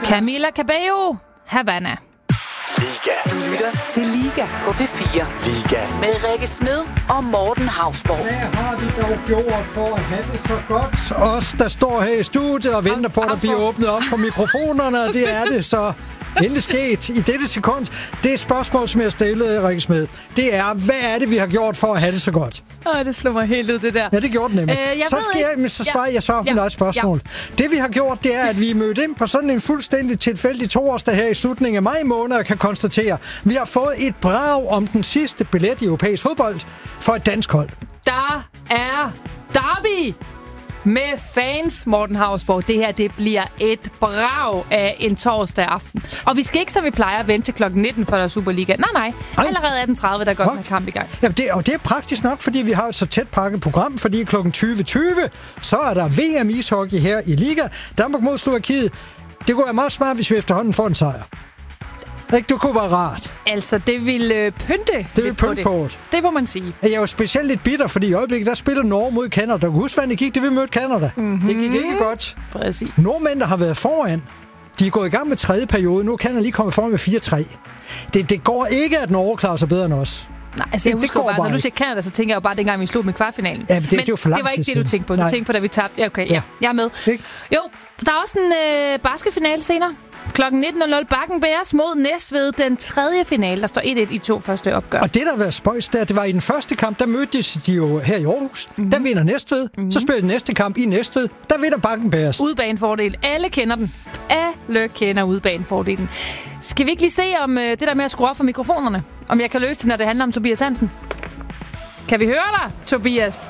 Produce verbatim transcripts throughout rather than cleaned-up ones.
Camila Cabello, Havana. Liga. Du lytter til Liga på P fire. Liga. Med Rikke Smed og Morten Hausborg. Hvad har vi dog gjort for at have det så godt? Os, der står her i studiet og venter på, at der bliver åbnet op for mikrofonerne, og det er det så endelig sket i dette sekund. Det er spørgsmål, som jeg stillede, Rikke Smed. Det er, hvad er det, vi har gjort for at have det så godt? Åh, det slår mig helt ud, det der. Ja, det gjorde det nemlig. Øh, jeg så, skal jeg, men så svarer ja. jeg så på ja. et spørgsmål. Ja. Det, vi har gjort, det er, at vi er mødt ind på sådan en fuldstændig tilfældig torsdag her i slutningen af maj måned, og kan konstatere, at vi har fået et brag om den sidste billet i europæisk fodbold for et dansk hold. Der er derby med fans, Morten Hausborg. Det her, det bliver et brag af en torsdag aften. Og vi skal ikke, som vi plejer, vente til klokken nitten for der Superliga. Nej, nej. Allerede atten tredive, der går den her kamp i gang. Ja, det, og det er praktisk nok, fordi vi har et så tæt pakket program, fordi klokken tyve tyve, så er der V M ishockey her i Liga. Danmark mod Slovakiet. Det kunne være meget smart, hvis vi efterhånden får en sejr. Ikke? Det kunne være rart. Altså, det vil øh, pynte Det vil pynte på det. Det må man sige. Jeg er jo specielt lidt bitter, fordi i øjeblikket, der spiller Norge mod Canada. Du kan huske, hvordan det gik, det vi mødte Canada. Mm-hmm. Det gik ikke godt. Præcis. Nordmænd, der har været foran, de er gået i gang med tredje periode. Nu kan Canada lige komme foran med fire tre. Det, det går ikke, at Norge klarer sig bedre end os. Nej, altså jeg det, husker det bare, når du siger Canada, så tænker jeg jo bare, dengang vi slog med kvartfinalen. Ja, men det, men det er jo for lang det var ikke tid det, du siden. tænkte på. Du Nej. tænkte på, da vi tabte. Ja, okay, ja. ja. Jeg er med. Ikke? Jo, der er også en øh, basketfinale senere. klokken nitten nul nul. Bakken Bears mod Næstved. Den tredje finale. Der står et et i to første opgør. Og det, der har været spøjs, der, det var i den første kamp, der mødtes de jo her i Aarhus. Mm-hmm. Der vinder Næstved. Mm-hmm. Så spiller de næste kamp i Næstved. Der vinder Bakken Bears. Udbanefordel. Alle kender den. Alle kender udbanefordelen. Skal vi ikke lige se om øh, det der med at skrue op for mikrofonerne? Om jeg kan løse det, når det handler om Tobias Hansen? Kan vi høre dig, Tobias?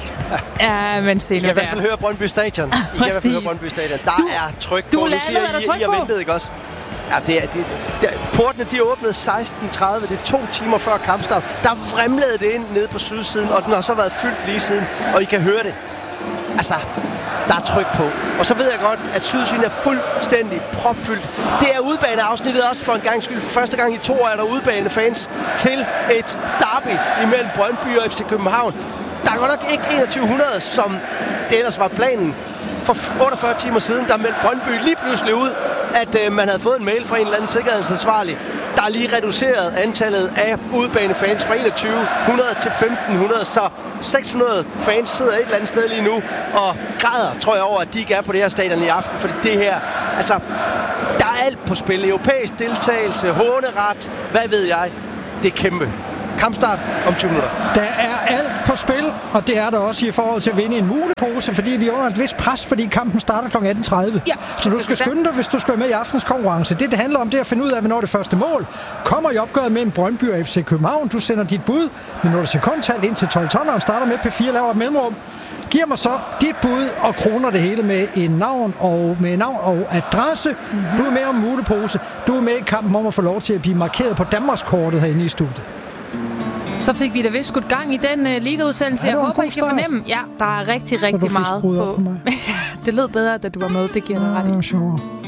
Ja, men se I kan i hvert fald høre Brøndby Stadion. I kan i hvert fald høre Brøndby Stadion. Der du, er tryk du på. Landede, Nu siger er der I, tryk I, på? jeg ventede ikke også. Ja, det er, det, det, portene de åbnede seksten tredive. Det er to timer før kampstart. Der vrimlede det ind nede på sydsiden, og den har så været fyldt lige siden. Og I kan høre det. Altså, der er tryk på. Og så ved jeg godt, at sydsiden er fuldstændig propfyldt. Det er udbaneafsnittet også for en gang skyld. Første gang i to år er der udbanefans til et derby imellem Brøndby og F C København. Der er godt nok ikke enogtyve hundrede, som det ellers var planen. For otteogfyrre timer siden, der meldte Brøndby lige pludselig ud, at øh, man havde fået en mail fra en eller anden sikkerhedsansvarlig, der er lige reduceret antallet af udbanefans fra enogtyve hundrede til femten hundrede, så seks hundrede fans sidder et eller andet sted lige nu og græder, tror jeg, over, at de ikke er på det her stadion i aften, fordi det her, altså, der er alt på spil. Europæisk deltagelse, håneret, hvad ved jeg, det er kæmpe. Kampstart om tyve minutter. Der er alt på spil, og det er der også i forhold til at vinde en mulepose, fordi vi er under et vist pres, fordi kampen starter klokken atten tredive. Ja, så du skal skynde dig, hvis du skal være med i aftens konkurrence. Det, det handler om, det er at finde ud af, hvornår det første mål kommer i opgøret mellem Brøndby og F C København. Du sender dit bud, minutter sekundtal ind til tolv tonner, og starter med P fire, laver et mellemrum. Giv mig så dit bud og kroner det hele med en navn og med navn og adresse. Mm-hmm. Du er med om mulepose. Du er med i kampen om at få lov til at blive markeret på Danmarkskortet herinde i studiet. Så fik vi da vist skudt gang i den uh, ligaudsendelse. Jeg håber, I kan fornemme. Ja, der er rigtig, rigtig meget på. på det lød bedre, da du var med. Det giver dig ret i.